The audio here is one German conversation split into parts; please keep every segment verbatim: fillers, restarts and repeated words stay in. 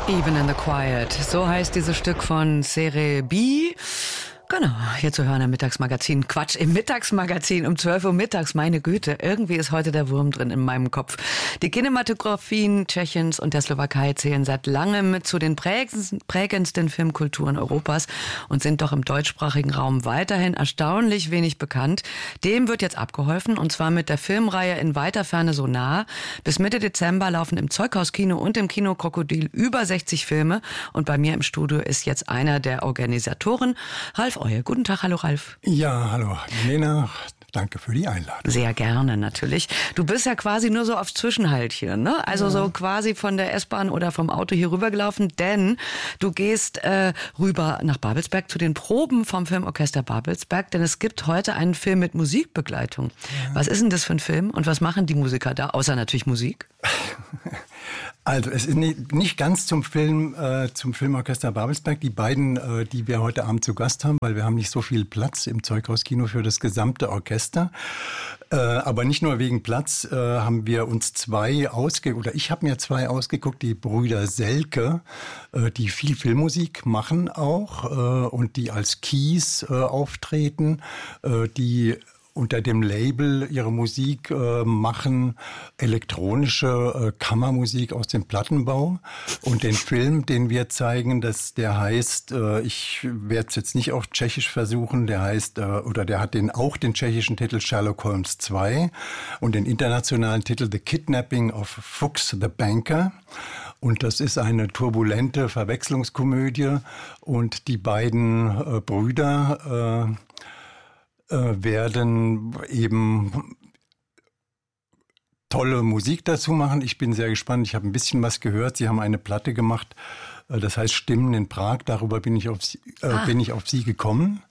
Even in the Quiet. So heißt dieses Stück von Serebii. Genau, hier zu hören im Mittagsmagazin. Quatsch, im Mittagsmagazin um zwölf Uhr mittags. Meine Güte, irgendwie ist heute der Wurm drin in meinem Kopf. Die Kinematografien Tschechiens und der Slowakei zählen seit langem zu den prägendsten Filmkulturen Europas und sind doch im deutschsprachigen Raum weiterhin erstaunlich wenig bekannt. Dem wird jetzt abgeholfen, und zwar mit der Filmreihe In weiter Ferne so nah. Bis Mitte Dezember laufen im Zeughauskino und im Kino Krokodil über sechzig Filme. Und bei mir im Studio ist jetzt einer der Organisatoren, Ralf Euer. Guten Tag, hallo Ralf. Ja, hallo Lena, danke für die Einladung. Sehr gerne, natürlich. Du bist ja quasi nur so auf Zwischenhalt hier, ne? Also ja. So quasi von der S-Bahn oder vom Auto hier rübergelaufen, denn du gehst äh, rüber nach Babelsberg zu den Proben vom Filmorchester Babelsberg, denn es gibt heute einen Film mit Musikbegleitung. Ja. Was ist denn das für ein Film und was machen die Musiker da, außer natürlich Musik? Also es ist nicht ganz zum Film, äh, zum Filmorchester Babelsberg, die beiden, äh, die wir heute Abend zu Gast haben, weil wir haben nicht so viel Platz im Zeughauskino für das gesamte Orchester. Äh, aber nicht nur wegen Platz äh, haben wir uns zwei ausgeguckt, oder ich habe mir zwei ausgeguckt, die Brüder Selke, äh, die viel Filmmusik machen auch äh, und die als Keys äh, auftreten, äh, die unter dem Label ihre Musik äh, machen, elektronische äh, Kammermusik aus dem Plattenbau. Und den Film, den wir zeigen, das, der heißt, äh, ich werde es jetzt nicht auf Tschechisch versuchen, der heißt, äh, oder der hat den, auch den tschechischen Titel Sherlock Holmes zwei und den internationalen Titel The Kidnapping of Fuchs the Banker. Und das ist eine turbulente Verwechslungskomödie. Und die beiden äh, Brüder äh, werden eben tolle Musik dazu machen. Ich bin sehr gespannt. Ich habe ein bisschen was gehört. Sie haben eine Platte gemacht, das heißt Stimmen in Prag. Darüber bin ich auf Sie, äh, ah. bin ich auf Sie gekommen.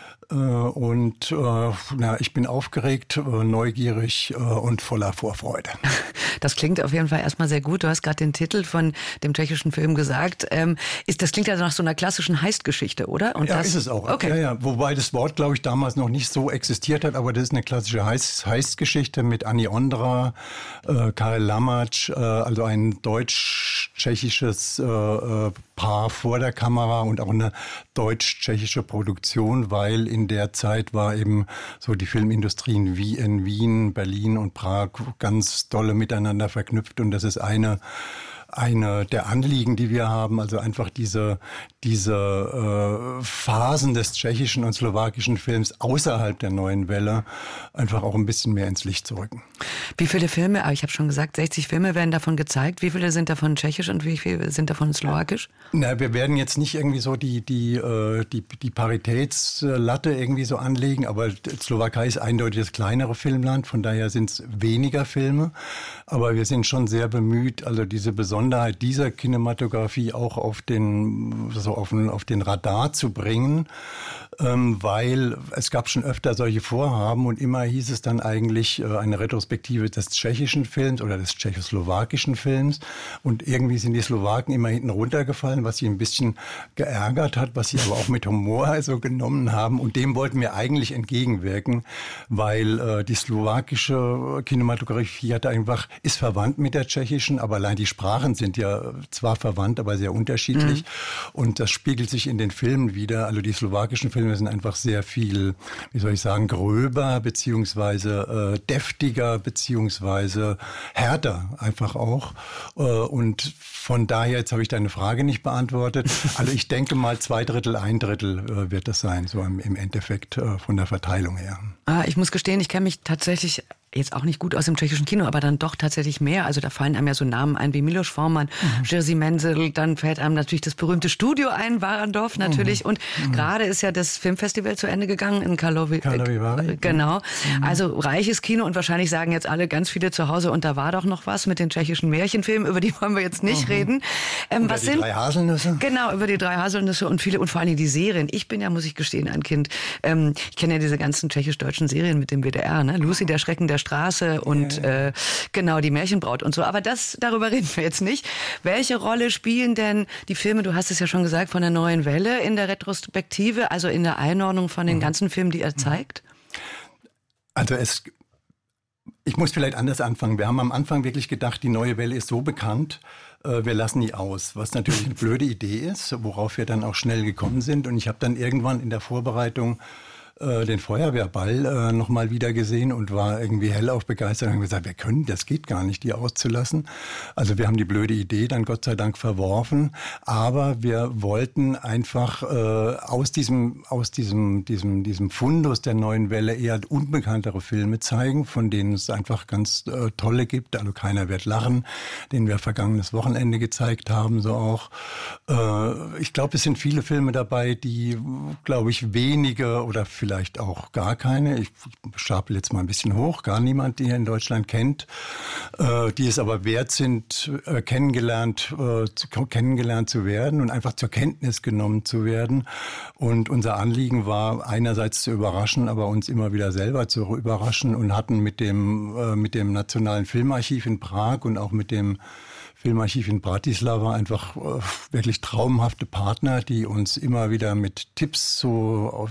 Und äh, na, ich bin aufgeregt, äh, neugierig äh, und voller Vorfreude. Das klingt auf jeden Fall erstmal sehr gut. Du hast gerade den Titel von dem tschechischen Film gesagt. Ähm, ist, das klingt ja nach so einer klassischen Heist-Geschichte, oder? Und ja, das, ist es auch. Okay. Ja, ja. Wobei das Wort, glaube ich, damals noch nicht so existiert hat. Aber das ist eine klassische Heist- Heist-Geschichte mit Anni Ondra, äh, Karel Lamatsch, äh, also ein deutsch-tschechisches äh, Paar vor der Kamera und auch eine deutsch-tschechische Produktion, weil in der Zeit war eben so die Filmindustrien wie in Wien, Berlin und Prag ganz dolle miteinander verknüpft, und das ist eine eine der Anliegen, die wir haben, also einfach diese diese äh, Phasen des tschechischen und slowakischen Films außerhalb der neuen Welle einfach auch ein bisschen mehr ins Licht zu rücken. Wie viele Filme, ich habe schon gesagt, sechzig Filme werden davon gezeigt. Wie viele sind davon tschechisch und wie viele sind davon slowakisch? Na, wir werden jetzt nicht irgendwie so die die äh, die, die Paritätslatte irgendwie so anlegen, aber Slowakei ist eindeutig das kleinere Filmland, von daher sind es weniger Filme, aber wir sind schon sehr bemüht, also diese Besonderheit dieser Kinematografie auch auf den so auf den, auf den Radar zu bringen, ähm, weil es gab schon öfter solche Vorhaben und immer hieß es dann eigentlich äh, eine Retrospektive des tschechischen Films oder des tschechoslowakischen Films, und irgendwie sind die Slowaken immer hinten runtergefallen, was sie ein bisschen geärgert hat, was sie aber auch mit Humor also genommen haben, und dem wollten wir eigentlich entgegenwirken, weil äh, die slowakische Kinematografie hat einfach, ist verwandt mit der tschechischen, aber allein die Sprachen sind ja zwar verwandt, aber sehr unterschiedlich. Mhm. Und das spiegelt sich in den Filmen wieder. Also die slowakischen Filme sind einfach sehr viel, wie soll ich sagen, gröber, beziehungsweise äh, deftiger, beziehungsweise härter einfach auch. Äh, und von daher, jetzt habe ich deine Frage nicht beantwortet. Also ich denke mal, zwei Drittel, ein Drittel äh, wird das sein, so im, im Endeffekt äh, von der Verteilung her. Ah, ich muss gestehen, ich kenne mich tatsächlich jetzt auch nicht gut aus dem tschechischen Kino, aber dann doch tatsächlich mehr. Also da fallen einem ja so Namen ein wie Miloš Forman, mhm. Jerzy Menzel, dann fällt einem natürlich das berühmte Studio ein, Warendorf natürlich. Mhm. Und mhm. gerade ist ja das Filmfestival zu Ende gegangen in Karlovy. Karlovy Vary. Äh, genau. Mhm. Also reiches Kino, und wahrscheinlich sagen jetzt alle ganz viele zu Hause, und da war doch noch was mit den tschechischen Märchenfilmen, über die wollen wir jetzt nicht mhm. reden. Ähm, über was die sind, drei Haselnüsse. Genau, über die drei Haselnüsse und viele, und vor allem die Serien. Ich bin ja, muss ich gestehen, ein Kind. Ähm, ich kenne ja diese ganzen tschechisch-deutschen Serien mit dem W D R, ne? Lucy, der Schrecken der Straße und Und äh, genau, die Märchenbraut und so. Aber das, darüber reden wir jetzt nicht. Welche Rolle spielen denn die Filme, du hast es ja schon gesagt, von der neuen Welle in der Retrospektive, also in der Einordnung von den ganzen Filmen, die er zeigt? Also es Ich muss vielleicht anders anfangen. Wir haben am Anfang wirklich gedacht, die Neue Welle ist so bekannt, äh, wir lassen die aus. Was natürlich eine blöde Idee ist, worauf wir dann auch schnell gekommen sind. Und ich habe dann irgendwann in der Vorbereitung äh, den Feuerwehrball äh, nochmal wieder gesehen und war irgendwie hellauf begeistert und haben gesagt, wir können, das geht gar nicht, die auszulassen. Also wir haben die blöde Idee dann Gott sei Dank verworfen, aber wir wollten einfach äh, aus diesem aus diesem diesem diesem Fundus der Neuen Welle eher unbekanntere Filme zeigen, von denen es einfach ganz äh, tolle gibt. Also Keiner wird lachen, den wir vergangenes Wochenende gezeigt haben, so auch. Äh, ich glaube, es sind viele Filme dabei, die, glaube ich, wenige oder vielleicht auch gar keine, ich stapel jetzt mal ein bisschen hoch, gar niemand, die hier in Deutschland kennt, äh, die es aber wert sind, äh, kennengelernt, äh, zu, kennengelernt zu werden und einfach zur Kenntnis genommen zu werden. Und unser Anliegen war, einerseits zu überraschen, aber uns immer wieder selber zu überraschen und hatten mit dem, äh, mit dem Nationalen Filmarchiv in Prag und auch mit dem Filmarchiv in Bratislava einfach äh, wirklich traumhafte Partner, die uns immer wieder mit Tipps so